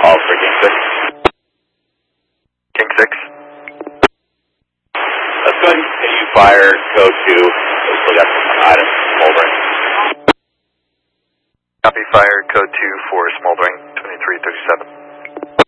call for King 6. King 6. Let's go ahead and continue fire code 2. We've still got some items smoldering. Copy fire code 2 for smoldering 2337.